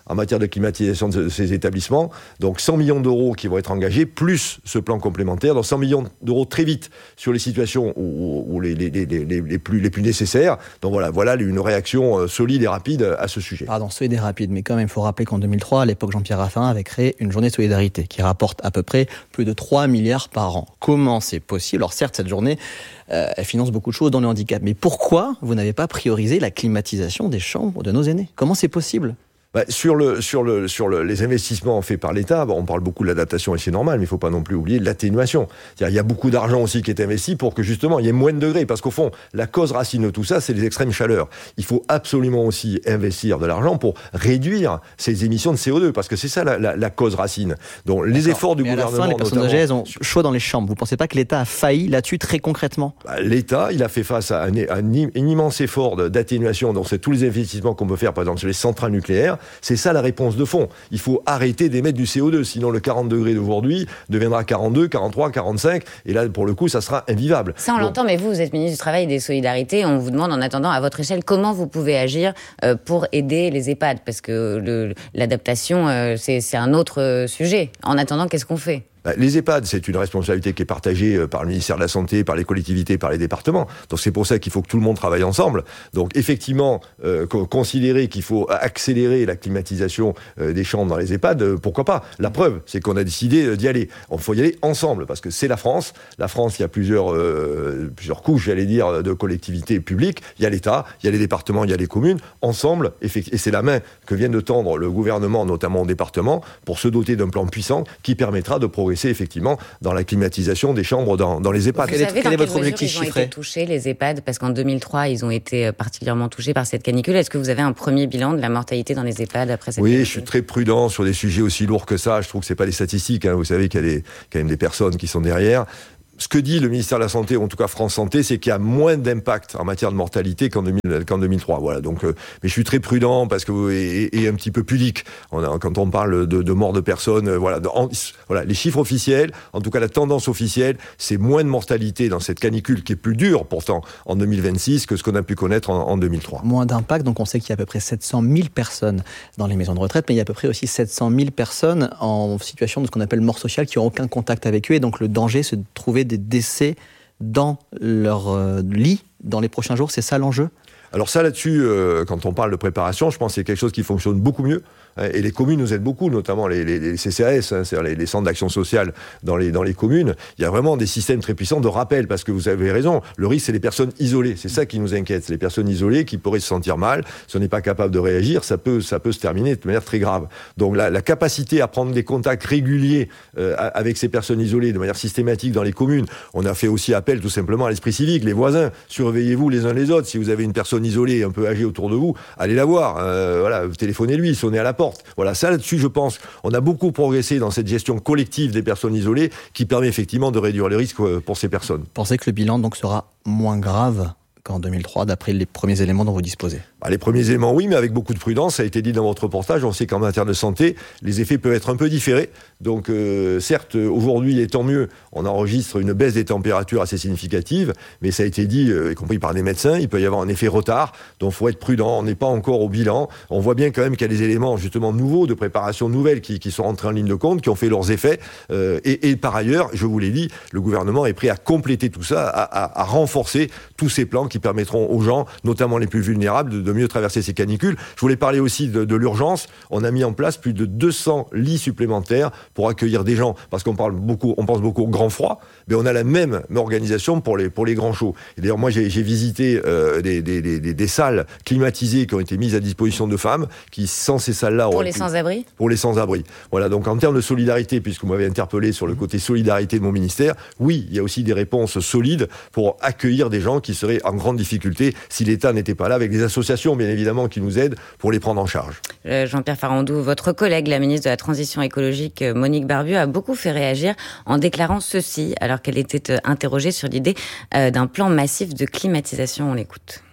[SPEAKER 8] en matière de climatisation de ces établissements. Donc cent millions d'euros qui vont être engagés, plus ce plan complémentaire, donc cent millions d'euros très vite sur les situations où, où les, les, les, les, les, plus, les plus nécessaires. Donc voilà, voilà une réaction solide et rapide à ce sujet.
[SPEAKER 9] Pardon, solide et rapide, mais quand même, il faut rappeler qu'en deux mille trois, à l'époque, Jean-Pierre Raffarin avait créé une journée de solidarité qui rapporte à peu près plus de trois milliards par an. Comment c'est possible ? Alors certes, cette journée, euh, elle finance beaucoup de choses dans le handicap, mais pourquoi vous n'avez pas priorisé la climatisation des chambres de nos aînés ? Comment c'est possible ?
[SPEAKER 8] Bah, sur le, sur le, sur le, les investissements faits par l'État, bon, on parle beaucoup de l'adaptation et c'est normal, mais il ne faut pas non plus oublier l'atténuation. C'est-à-dire, il y a beaucoup d'argent aussi qui est investi pour que justement il y ait moins de degrés, parce qu'au fond, la cause racine de tout ça, c'est les extrêmes chaleurs. Il faut absolument aussi investir de l'argent pour réduire ces émissions de C O deux, parce que c'est ça la, la, la cause racine. Donc les
[SPEAKER 9] D'accord.
[SPEAKER 8] efforts du
[SPEAKER 9] mais
[SPEAKER 8] gouvernement,
[SPEAKER 9] à la fin, les personnes
[SPEAKER 8] notamment,
[SPEAKER 9] âgées, elles ont chaud dans les chambres. Vous ne pensez pas que l'État a failli là-dessus très concrètement ?
[SPEAKER 8] Bah, l'État, il a fait face à un, un, un immense effort d'atténuation. Donc c'est tous les investissements qu'on peut faire, par exemple sur les centrales nucléaires. C'est ça la réponse de fond. Il faut arrêter d'émettre du C O deux, sinon le quarante degrés d'aujourd'hui deviendra quarante-deux, quarante-trois, quarante-cinq, et là, pour le coup, ça sera invivable.
[SPEAKER 2] Ça, on
[SPEAKER 8] Donc,
[SPEAKER 2] l'entend, mais vous, vous êtes ministre du Travail et des Solidarités, on vous demande en attendant, à votre échelle, comment vous pouvez agir euh, pour aider les EHPAD, parce que le, l'adaptation, euh, c'est, c'est un autre euh, sujet. En attendant, qu'est-ce qu'on fait ?
[SPEAKER 8] Bah, les EHPAD, c'est une responsabilité qui est partagée par le ministère de la Santé, par les collectivités, par les départements. Donc c'est pour ça qu'il faut que tout le monde travaille ensemble. Donc effectivement, euh, considérer qu'il faut accélérer la climatisation euh, des chambres dans les EHPAD, euh, pourquoi pas ? La preuve, c'est qu'on a décidé d'y aller. Il faut y aller ensemble, parce que c'est la France. La France, il y a plusieurs, euh, plusieurs couches, j'allais dire, de collectivités publiques. Il y a l'État, il y a les départements, il y a les communes. Ensemble, et c'est la main que vient de tendre le gouvernement, notamment au département, pour se doter d'un plan puissant qui permettra de progresser effectivement dans la climatisation des chambres dans, dans les EHPAD.
[SPEAKER 2] Vous
[SPEAKER 9] Quel est,
[SPEAKER 2] savez
[SPEAKER 9] quel est
[SPEAKER 2] dans
[SPEAKER 9] votre
[SPEAKER 2] quelle
[SPEAKER 9] objectif
[SPEAKER 2] mesure ils ont
[SPEAKER 9] chiffré ?
[SPEAKER 2] été touchés, les EHPAD, parce qu'en deux mille trois, ils ont été particulièrement touchés par cette canicule. Est-ce que vous avez un premier bilan de la mortalité dans les EHPAD après cette
[SPEAKER 8] Oui,
[SPEAKER 2] canicule ?
[SPEAKER 8] je suis très prudent sur des sujets aussi lourds que ça. Je trouve que c'est pas des statistiques. Hein. Vous savez qu'il y a des, quand même des personnes qui sont derrière. Ce que dit le ministère de la Santé, ou en tout cas France Santé, c'est qu'il y a moins d'impact en matière de mortalité qu'en, deux mille, qu'en deux mille trois. Voilà. Donc, euh, mais je suis très prudent parce que et, et un petit peu pudique. On a, quand on parle de, de mort de personnes, euh, voilà, de, en, voilà, les chiffres officiels, en tout cas la tendance officielle, c'est moins de mortalité dans cette canicule qui est plus dure pourtant en deux mille vingt-six que ce qu'on a pu connaître en, en deux mille trois.
[SPEAKER 9] Moins d'impact, donc on sait qu'il y a à peu près sept cent mille personnes dans les maisons de retraite, mais il y a à peu près aussi sept cent mille personnes en situation de ce qu'on appelle mort sociale qui n'ont aucun contact avec eux, et donc le danger, c'est de trouver des décès dans leur euh, lit dans les prochains jours. C'est ça l'enjeu ?
[SPEAKER 8] Alors ça, là-dessus, euh, quand on parle de préparation, je pense que c'est quelque chose qui fonctionne beaucoup mieux. Hein, et les communes nous aident beaucoup, notamment les, les, les C C A S, hein, c'est-à-dire les, les centres d'action sociale dans les, dans les communes. Il y a vraiment des systèmes très puissants de rappel, parce que vous avez raison, le risque, c'est les personnes isolées. C'est ça qui nous inquiète. C'est les personnes isolées qui pourraient se sentir mal. Si on n'est pas capable de réagir, ça peut, ça peut se terminer de manière très grave. Donc la, la capacité à prendre des contacts réguliers euh, avec ces personnes isolées de manière systématique dans les communes, on a fait aussi appel tout simplement à l'esprit civique. Les voisins, surveillez-vous les uns les autres. Si vous avez une personne isolée, un peu âgée autour de vous, allez la voir. Euh, voilà, téléphonez-lui, sonnez à la porte. Voilà, ça là-dessus, je pense, on a beaucoup progressé dans cette gestion collective des personnes isolées qui permet effectivement de réduire les risques pour ces personnes.
[SPEAKER 9] Pensez que le bilan donc sera moins grave qu'en deux mille trois, d'après les premiers éléments dont vous disposez?
[SPEAKER 8] Bah, les premiers éléments, oui, mais avec beaucoup de prudence. Ça a été dit dans votre reportage. On sait qu'en matière de santé, les effets peuvent être un peu différés. Donc, euh, certes, aujourd'hui, et tant mieux, on enregistre une baisse des températures assez significative, mais ça a été dit, euh, y compris par des médecins, il peut y avoir un effet retard. Donc, il faut être prudent. On n'est pas encore au bilan. On voit bien quand même qu'il y a des éléments, justement, nouveaux, de préparation nouvelle qui, qui sont rentrés en ligne de compte, qui ont fait leurs effets. Euh, et, et par ailleurs, je vous l'ai dit, le gouvernement est prêt à compléter tout ça, à, à, à renforcer tous ces plans qui permettront aux gens, notamment les plus vulnérables, de, de mieux traverser ces canicules. Je voulais parler aussi de, de l'urgence. On a mis en place plus de deux cents lits supplémentaires pour accueillir des gens, parce qu'on parle beaucoup, on pense beaucoup au grand froid, mais on a la même organisation pour les, pour les grands chauds. Et d'ailleurs, moi, j'ai, j'ai visité euh, des, des, des, des salles climatisées qui ont été mises à disposition de femmes, qui, sans ces salles-là...
[SPEAKER 2] Pour les sans-abri ?
[SPEAKER 8] Pour les sans-abri. Voilà, donc en termes de solidarité, puisque vous m'avez interpellé sur le côté solidarité de mon ministère, oui, il y a aussi des réponses solides pour accueillir des gens qui seraient en grande difficulté si l'État n'était pas là, avec des associations, bien évidemment, qui nous aident pour les prendre en charge.
[SPEAKER 2] Euh, Jean-Pierre Farandou, votre collègue, la ministre de la Transition écologique, Monique Barbieux, a beaucoup fait réagir en déclarant ceci, alors qu'elle était interrogée sur l'idée euh, d'un plan massif de climatisation. On l'écoute.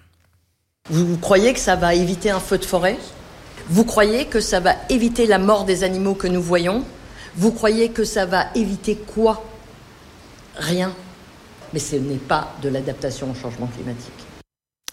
[SPEAKER 12] Vous croyez que ça va éviter un feu de forêt ? Vous croyez que ça va éviter la mort des animaux que nous voyons ? Vous croyez que ça va éviter quoi ? Rien. Mais ce n'est pas de l'adaptation au changement climatique.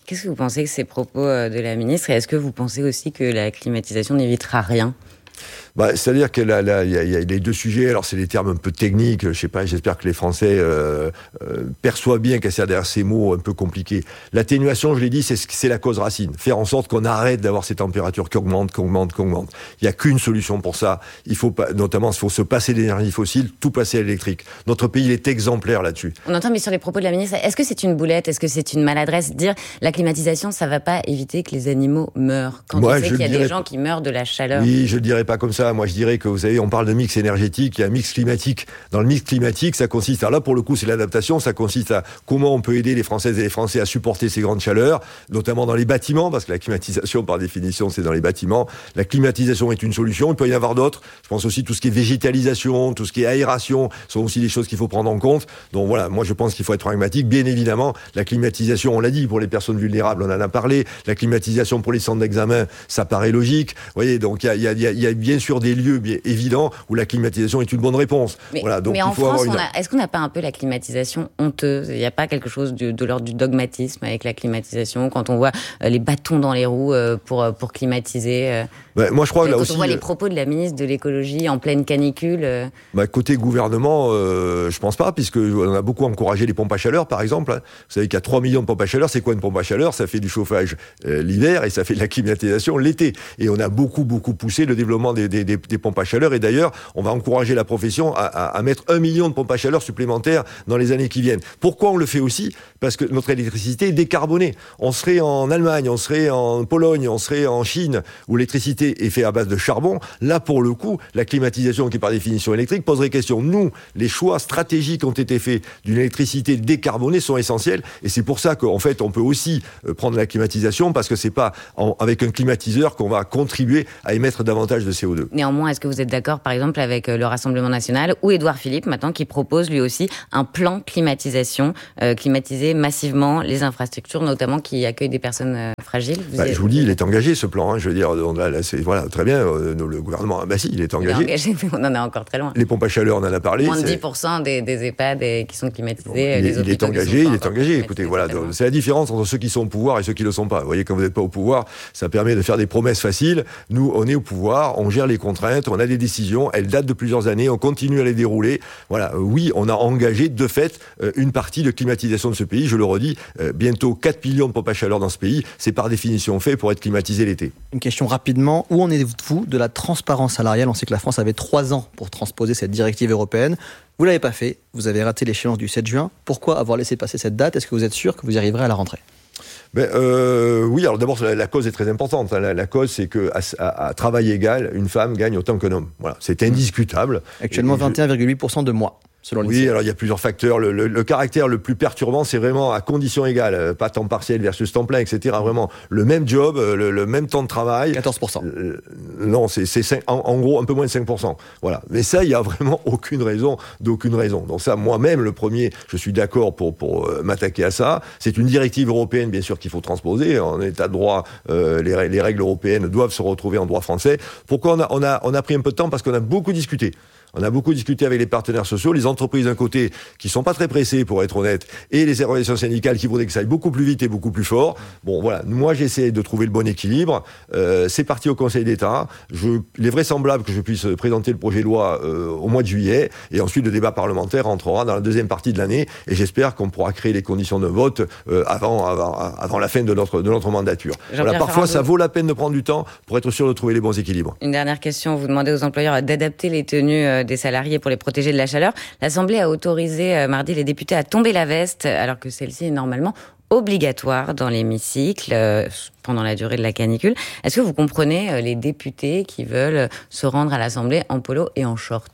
[SPEAKER 2] Qu'est-ce que vous pensez de ces propos de la ministre et est-ce que vous pensez aussi que la climatisation n'évitera rien ?
[SPEAKER 8] Bah, c'est-à-dire qu'il y, y, y a les deux sujets, alors c'est des termes un peu techniques, je sais pas, j'espère que les Français euh, euh, perçoivent bien qu'il y a derrière ces mots un peu compliqués. L'atténuation, je l'ai dit, c'est, c'est la cause racine. Faire en sorte qu'on arrête d'avoir ces températures qui augmentent, qui augmentent, qui augmentent. Il n'y a qu'une solution pour ça. Il faut pas, notamment, il faut se passer d'énergie fossile, tout passer à l'électrique. Notre pays, il est exemplaire là-dessus.
[SPEAKER 2] On entend, mais sur les propos de la ministre, est-ce que c'est une boulette, est-ce que c'est une maladresse, dire la climatisation, ça va pas éviter que les animaux meurent quand Moi, on sait qu'il y a dirais... des gens qui meurent de la chaleur?
[SPEAKER 8] Oui, je le dirais pas comme ça. Moi, je dirais que, vous savez, on parle de mix énergétique, il y a un mix climatique. Dans le mix climatique, ça consiste, alors là, pour le coup, c'est l'adaptation, ça consiste à comment on peut aider les Françaises et les Français à supporter ces grandes chaleurs, notamment dans les bâtiments, parce que la climatisation, par définition, c'est dans les bâtiments. La climatisation est une solution, il peut y en avoir d'autres. Je pense aussi tout ce qui est végétalisation, tout ce qui est aération, sont aussi des choses qu'il faut prendre en compte. Donc voilà, moi, je pense qu'il faut être pragmatique. Bien évidemment, la climatisation, on l'a dit, pour les personnes vulnérables, on en a parlé. La climatisation pour les centres d'examen, ça paraît logique. Vous voyez, donc il y a, y, a, y a bien sûr des lieux bien évidents où la climatisation est une bonne réponse.
[SPEAKER 2] Mais,
[SPEAKER 8] voilà, donc
[SPEAKER 2] mais
[SPEAKER 8] il
[SPEAKER 2] en
[SPEAKER 8] faut
[SPEAKER 2] France,
[SPEAKER 8] avoir une...
[SPEAKER 2] on a, est-ce qu'on n'a pas un peu la climatisation honteuse ? Il n'y a pas quelque chose de, de l'ordre du dogmatisme avec la climatisation, quand on voit euh, les bâtons dans les roues euh, pour, pour climatiser euh,
[SPEAKER 8] bah, moi, je crois que là
[SPEAKER 2] quand
[SPEAKER 8] aussi,
[SPEAKER 2] on voit les propos de la ministre de l'écologie en pleine canicule. Euh...
[SPEAKER 8] Bah, côté gouvernement, euh, je pense pas, puisque on a beaucoup encouragé les pompes à chaleur, par exemple. Hein. Vous savez qu'il y a trois millions de pompes à chaleur. C'est quoi une pompe à chaleur ? Ça fait du chauffage euh, l'hiver et ça fait de la climatisation l'été. Et on a beaucoup, beaucoup poussé le développement des, des, des, des pompes à chaleur. Et d'ailleurs, on va encourager la profession à, à, à mettre un million de pompes à chaleur supplémentaires dans les années qui viennent. Pourquoi on le fait aussi ? Parce que notre électricité est décarbonée. On serait en Allemagne, on serait en Pologne, on serait en Chine, où l'électricité est faite à base de charbon. Là, pour le coup, la climatisation, qui est par définition électrique, poserait question. Nous, les choix stratégiques ont été faits d'une électricité décarbonée sont essentiels. Et c'est pour ça qu'en fait, on peut aussi prendre la climatisation, parce que c'est pas en, avec un climatiseur qu'on va contribuer à émettre davantage de C O deux.
[SPEAKER 2] Néanmoins, est-ce que vous êtes d'accord, par exemple, avec le Rassemblement national ou Édouard Philippe, maintenant, qui propose lui aussi un plan climatisation, euh, climatiser massivement les infrastructures, notamment qui accueillent des personnes euh, fragiles. Vous
[SPEAKER 8] bah,
[SPEAKER 2] êtes...
[SPEAKER 8] Je vous dis, il est engagé, ce plan. Hein, je veux dire, on, là, c'est, voilà, très bien, euh, le gouvernement, bah si, il est engagé.
[SPEAKER 2] Il est engagé, mais on en est encore très loin.
[SPEAKER 8] Les pompes à chaleur, on en a parlé.
[SPEAKER 2] Moins de dix pour cent des, des EHPAD et, qui sont climatisés.
[SPEAKER 8] Bon, il,
[SPEAKER 2] les
[SPEAKER 8] il est engagé, il est engagé. Écoutez, voilà, donc, c'est la différence entre ceux qui sont au pouvoir et ceux qui ne le sont pas. Vous voyez, quand vous n'êtes pas au pouvoir, ça permet de faire des promesses faciles. Nous, on est au pouvoir, on gère les contraintes, on a des décisions, elles datent de plusieurs années, on continue à les dérouler. Voilà, euh, oui, on a engagé de fait euh, une partie de climatisation de ce pays. Je le redis, euh, bientôt quatre millions de pompes à chaleur dans ce pays. C'est par définition fait pour être climatisé l'été.
[SPEAKER 9] Une question rapidement, où en êtes-vous de la transparence salariale ? On sait que la France avait trois ans pour transposer cette directive européenne. Vous ne l'avez pas fait, vous avez raté l'échéance du sept juin. Pourquoi avoir laissé passer cette date ? Est-ce que vous êtes sûr que vous y arriverez à la rentrée ?
[SPEAKER 8] Ben, euh, oui, alors d'abord, la, la cause est très importante. Hein. La, la cause, c'est qu'à à, à travail égal, une femme gagne autant qu'un homme. Voilà, c'est indiscutable.
[SPEAKER 9] Actuellement, vingt et un virgule huit pour cent de moins. Selon
[SPEAKER 8] oui,
[SPEAKER 9] l'I N S E E.
[SPEAKER 8] alors il y a plusieurs facteurs. Le, le, le caractère le plus perturbant, c'est vraiment à condition égale, euh, pas temps partiel versus temps plein, et cetera. Vraiment, le même job, euh, le, le même temps de travail.
[SPEAKER 9] quatorze pour cent.
[SPEAKER 8] Euh, non, c'est, c'est cinq, en, en gros un peu moins de cinq pour cent. Voilà. Mais ça, il y a vraiment aucune raison, d'aucune raison. Donc ça, moi-même, le premier, je suis d'accord pour pour euh, m'attaquer à ça. C'est une directive européenne, bien sûr, qu'il faut transposer. En état de droit, euh, les, les règles européennes doivent se retrouver en droit français. Pourquoi on a on a on a pris un peu de temps ? Parce qu'on a beaucoup discuté. On a beaucoup discuté avec les partenaires sociaux, les entreprises d'un côté qui sont pas très pressées, pour être honnête, et les organisations syndicales qui voudraient que ça aille beaucoup plus vite et beaucoup plus fort. Bon, voilà. Moi, j'essaie de trouver le bon équilibre. Euh, c'est parti au Conseil d'État. Je, il est vraisemblable que je puisse présenter le projet de loi euh, au mois de juillet, et ensuite le débat parlementaire entrera dans la deuxième partie de l'année, et j'espère qu'on pourra créer les conditions de vote euh, avant, avant, avant la fin de notre, de notre mandature. Voilà, parfois, ça vaut la peine de prendre du temps pour être sûr de trouver les bons équilibres.
[SPEAKER 2] Une dernière question. Vous demandez aux employeurs d'adapter les tenues euh, des salariés pour les protéger de la chaleur. L'Assemblée a autorisé euh, mardi les députés à tomber la veste, alors que celle-ci est normalement obligatoire dans l'hémicycle euh, pendant la durée de la canicule. Est-ce que vous comprenez euh, les députés qui veulent se rendre à l'Assemblée en polo et en short ?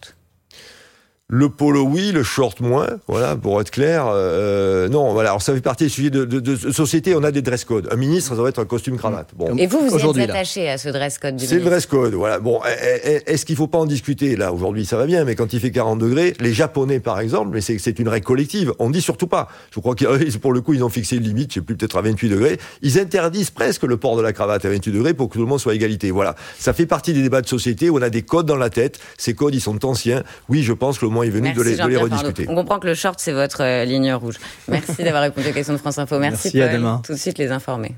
[SPEAKER 8] Le polo, oui, le short, moins. Voilà, pour être clair. Euh, non, voilà. Alors, ça fait partie des sujets de, de, de société. On a des dress codes. Un ministre, ça doit être un costume cravate. Bon.
[SPEAKER 2] Et vous, vous êtes attaché à ce dress code du
[SPEAKER 8] C'est
[SPEAKER 2] ministre.
[SPEAKER 8] le dress code, voilà. Bon, est-ce qu'il ne faut pas en discuter ? Là, aujourd'hui, ça va bien, mais quand il fait quarante degrés, les Japonais, par exemple, mais c'est, c'est une règle collective, on dit surtout pas. Je crois que pour le coup, ils ont fixé une limite, je sais plus, peut-être à vingt-huit degrés. Ils interdisent presque le port de la cravate à vingt-huit degrés pour que tout le monde soit à égalité. Voilà. Ça fait partie des débats de société où on a des codes dans la tête. Ces codes, ils sont anciens. Oui, je pense que le moment moment est venu
[SPEAKER 2] Merci
[SPEAKER 8] de les, de les rediscuter.
[SPEAKER 2] On comprend que le short, c'est votre euh, ligne rouge. Merci d'avoir répondu aux questions de France Info. Merci,
[SPEAKER 9] Merci,
[SPEAKER 2] Paul.
[SPEAKER 9] à demain.
[SPEAKER 2] Tout de suite, les informés.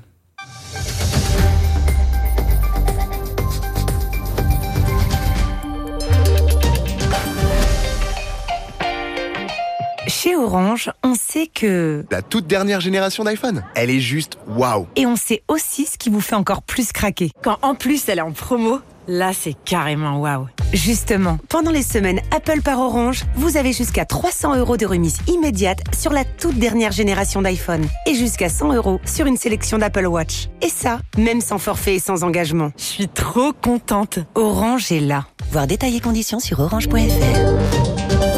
[SPEAKER 13] Chez Orange, on sait que...
[SPEAKER 14] La toute dernière génération d'iPhone, elle est juste waouh.
[SPEAKER 13] Et on sait aussi ce qui vous fait encore plus craquer. Quand en plus elle est en promo, là c'est carrément waouh. Justement, pendant les semaines Apple par Orange, vous avez jusqu'à trois cents euros de remise immédiate sur la toute dernière génération d'iPhone. Et jusqu'à cent euros sur une sélection d'Apple Watch. Et ça, même sans forfait et sans engagement. Je suis trop contente. Orange est là. Voir détails et conditions sur orange point f r.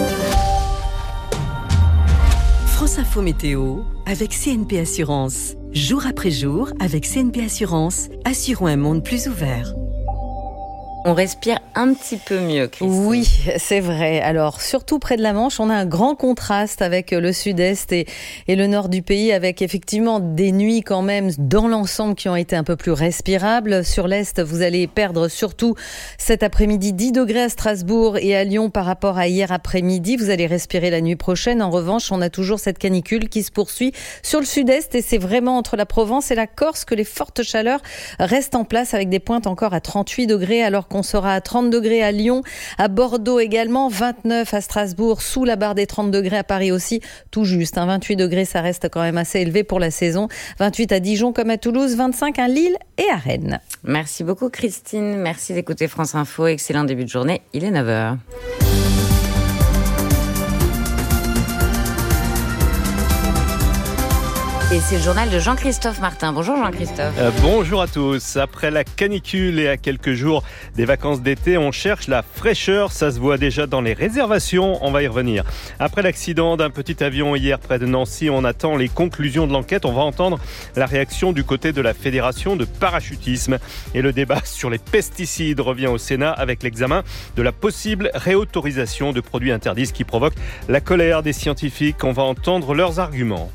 [SPEAKER 4] France Info Météo avec C N P Assurance. Jour après jour, avec C N P Assurance, assurons un monde plus ouvert.
[SPEAKER 2] On respire un petit peu mieux, Christine.
[SPEAKER 5] Oui, c'est vrai. Alors, surtout près de la Manche, on a un grand contraste avec le sud-est et, et le nord du pays, avec effectivement des nuits quand même dans l'ensemble qui ont été un peu plus respirables. Sur l'est, vous allez perdre surtout cet après-midi dix degrés à Strasbourg et à Lyon par rapport à hier après-midi. Vous allez respirer la nuit prochaine. En revanche, on a toujours cette canicule qui se poursuit sur le sud-est et c'est vraiment entre la Provence et la Corse que les fortes chaleurs restent en place avec des pointes encore à trente-huit degrés alors qu'on On sera à trente degrés à Lyon, à Bordeaux également, vingt-neuf à Strasbourg, sous la barre des trente degrés à Paris aussi, tout juste. Hein, vingt-huit degrés, ça reste quand même assez élevé pour la saison. vingt-huit à Dijon comme à Toulouse, vingt-cinq à Lille et à Rennes.
[SPEAKER 2] Merci beaucoup Christine, merci d'écouter France Info. Excellent début de journée, il est neuf heures. Et c'est le journal de Jean-Christophe Martin. Bonjour Jean-Christophe.
[SPEAKER 15] Euh, bonjour à tous. Après la canicule et à quelques jours des vacances d'été, on cherche la fraîcheur. Ça se voit déjà dans les réservations. On va y revenir. Après l'accident d'un petit avion hier près de Nancy, on attend les conclusions de l'enquête. On va entendre la réaction du côté de la Fédération de parachutisme. Et le débat sur les pesticides revient au Sénat avec l'examen de la possible réautorisation de produits interdits, ce qui provoque la colère des scientifiques. On va entendre leurs arguments.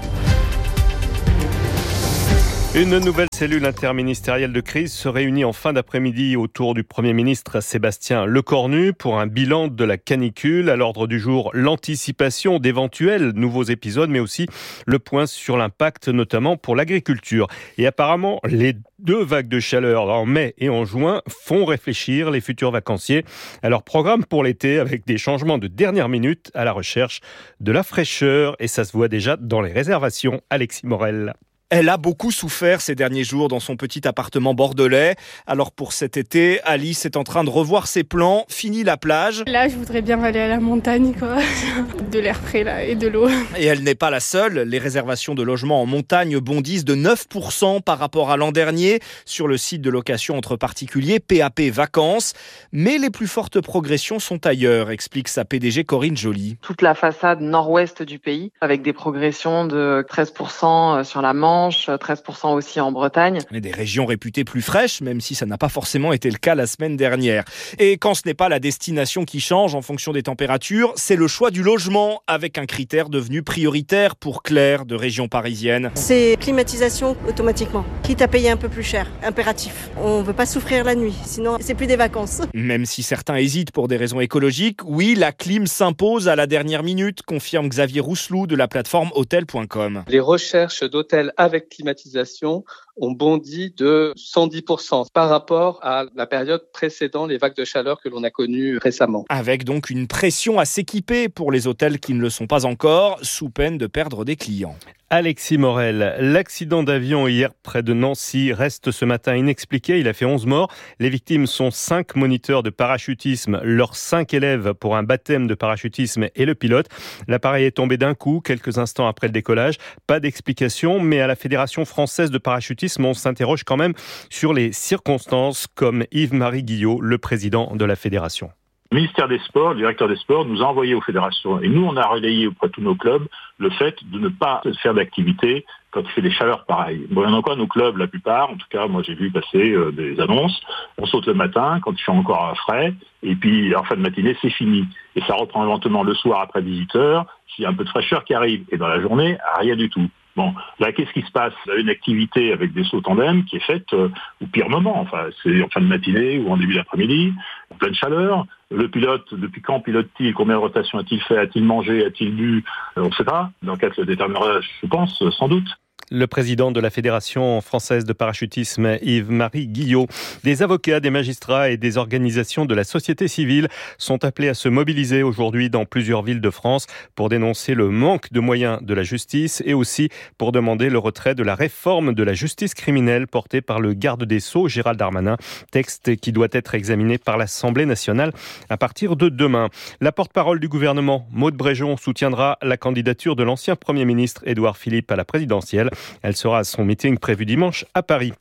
[SPEAKER 15] Une nouvelle cellule interministérielle de crise se réunit en fin d'après-midi autour du Premier ministre Sébastien Lecornu pour un bilan de la canicule. À l'ordre du jour, l'anticipation d'éventuels nouveaux épisodes, mais aussi le point sur l'impact, notamment pour l'agriculture. Et apparemment, les deux vagues de chaleur en mai et en juin font réfléchir les futurs vacanciers à leur programme pour l'été avec des changements de dernière minute à la recherche de la fraîcheur. Et ça se voit déjà dans les réservations. Alexis Morel.
[SPEAKER 16] Elle a beaucoup souffert ces derniers jours dans son petit appartement bordelais. Alors pour cet été, Alice est en train de revoir ses plans. Fini la plage.
[SPEAKER 17] Là, je voudrais bien aller à la montagne, quoi. De l'air frais là et de l'eau.
[SPEAKER 16] Et elle n'est pas la seule. Les réservations de logements en montagne bondissent de neuf pour cent par rapport à l'an dernier sur le site de location entre particuliers P A P Vacances. Mais les plus fortes progressions sont ailleurs, explique sa P D G Corinne Joly.
[SPEAKER 18] Toute la façade nord-ouest du pays avec des progressions de treize pour cent sur la Manche, treize pour cent aussi en Bretagne.
[SPEAKER 16] Et des régions réputées plus fraîches, même si ça n'a pas forcément été le cas la semaine dernière. Et quand ce n'est pas la destination qui change en fonction des températures, c'est le choix du logement, avec un critère devenu prioritaire pour Claire de région parisienne.
[SPEAKER 19] C'est climatisation automatiquement, quitte à payer un peu plus cher, impératif. On ne veut pas souffrir la nuit, sinon c'est plus des vacances.
[SPEAKER 16] Même si certains hésitent pour des raisons écologiques, oui, la clim s'impose à la dernière minute, confirme Xavier Rousselou de la plateforme hôtel point com.
[SPEAKER 20] Les recherches d'hôtels avec climatisation ont bondi de cent dix pour cent par rapport à la période précédant les vagues de chaleur que l'on a connues récemment.
[SPEAKER 16] Avec donc une pression à s'équiper pour les hôtels qui ne le sont pas encore, sous peine de perdre des clients.
[SPEAKER 15] Alexis Morel, l'accident d'avion hier près de Nancy reste ce matin inexpliqué. Il a fait onze morts. Les victimes sont cinq moniteurs de parachutisme, leurs cinq élèves pour un baptême de parachutisme et le pilote. L'appareil est tombé d'un coup, quelques instants après le décollage. Pas d'explication, mais à la Fédération française de parachutisme, on s'interroge quand même sur les circonstances, comme Yves-Marie Guillot, le président de la fédération.
[SPEAKER 21] Le ministère des Sports, le directeur des Sports, nous a envoyé aux fédérations. Et nous, on a relayé auprès de tous nos clubs le fait de ne pas faire d'activité quand il fait des chaleurs pareilles. Bon, il y en a encore nos clubs, la plupart, en tout cas, moi j'ai vu passer euh, des annonces. On saute le matin, quand il fait encore frais, et puis en fin de matinée, c'est fini. Et ça reprend lentement le soir après dix-huit heures, s'il y a un peu de fraîcheur qui arrive. Et dans la journée, rien du tout. Bon, là, qu'est-ce qui se passe? Vous avez une activité avec des sauts tandem qui est faite euh, au pire moment. Enfin, c'est en fin de matinée ou en début d'après-midi, en pleine chaleur. Le pilote, depuis quand pilote-t-il? Combien de rotations a-t-il fait? A-t-il mangé? A-t-il bu? On ne sait pas. L'enquête le déterminera, je pense, sans doute.
[SPEAKER 15] Le président de la Fédération française de parachutisme, Yves-Marie Guillot. Des avocats, des magistrats et des organisations de la société civile sont appelés à se mobiliser aujourd'hui dans plusieurs villes de France pour dénoncer le manque de moyens de la justice et aussi pour demander le retrait de la réforme de la justice criminelle portée par le garde des Sceaux, Gérald Darmanin, texte qui doit être examiné par l'Assemblée nationale à partir de demain. La porte-parole du gouvernement, Maud Bréjon, soutiendra la candidature de l'ancien Premier ministre Édouard Philippe à la présidentielle. Elle sera à son meeting prévu dimanche à Paris.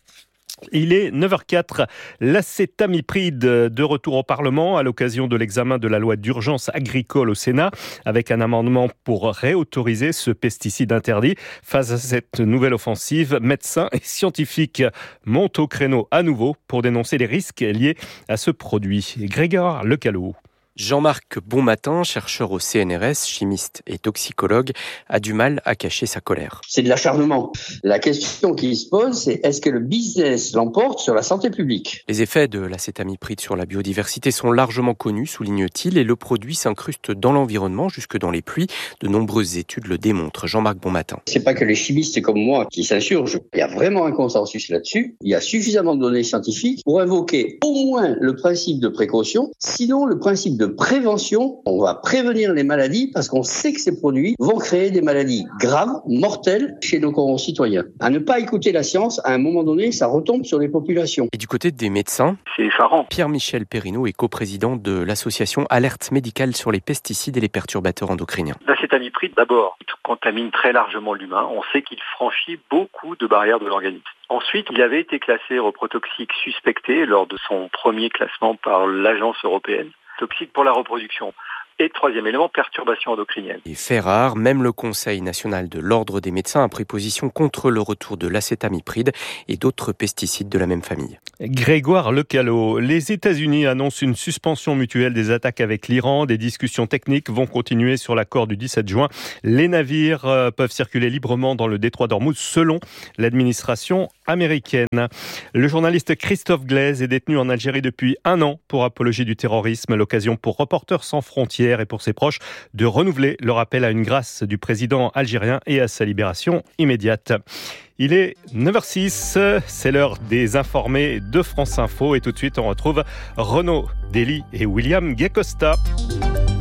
[SPEAKER 15] Il est neuf heures quatre, l'acétamipride de retour au Parlement à l'occasion de l'examen de la loi d'urgence agricole au Sénat avec un amendement pour réautoriser ce pesticide interdit. Face à cette nouvelle offensive, médecins et scientifiques montent au créneau à nouveau pour dénoncer les risques liés à ce produit. Grégoire Lecalot.
[SPEAKER 3] Jean-Marc Bonmatin, chercheur au C N R S, chimiste et toxicologue, a du mal à cacher sa colère.
[SPEAKER 22] C'est de l'acharnement. La question qui se pose, c'est est-ce que le business l'emporte sur la santé publique?
[SPEAKER 3] Les effets de l'acétamipride sur la biodiversité sont largement connus, souligne-t-il, et le produit s'incruste dans l'environnement, jusque dans les pluies. De nombreuses études le démontrent. Jean-Marc Bonmatin.
[SPEAKER 22] C'est pas que les chimistes comme moi qui s'insurgent. Il y a vraiment un consensus là-dessus. Il y a suffisamment de données scientifiques pour invoquer au moins le principe de précaution, sinon le principe de prévention. On va prévenir les maladies parce qu'on sait que ces produits vont créer des maladies graves, mortelles chez nos concitoyens. À ne pas écouter la science, à un moment donné, ça retombe sur les populations.
[SPEAKER 3] Et du côté des médecins,
[SPEAKER 22] c'est effarant.
[SPEAKER 3] Pierre-Michel Perrineau est coprésident de l'association Alerte médicale sur les pesticides et les perturbateurs endocriniens.
[SPEAKER 23] L'acétamipride, d'abord, contamine très largement l'humain. On sait qu'il franchit beaucoup de barrières de l'organisme. Ensuite, il avait été classé reprotoxique suspecté lors de son premier classement par l'Agence européenne. Toxique pour la reproduction. Et troisième élément, perturbation endocrinienne.
[SPEAKER 3] Et fait rare, même le Conseil national de l'ordre des médecins a pris position contre le retour de l'acétamipride et d'autres pesticides de la même famille.
[SPEAKER 15] Grégoire Lecalot, les États-Unis annoncent une suspension mutuelle des attaques avec l'Iran. Des discussions techniques vont continuer sur l'accord du dix-sept juin. Les navires peuvent circuler librement dans le détroit d'Ormuz selon l'administration américaine. Le journaliste Christophe Glaise est détenu en Algérie depuis un an pour apologie du terrorisme. L'occasion pour Reporters sans frontières et pour ses proches de renouveler leur appel à une grâce du président algérien et à sa libération immédiate. Il est neuf heures six, c'est l'heure des informés de France Info et tout de suite on retrouve Renaud Dely et William Guécosta.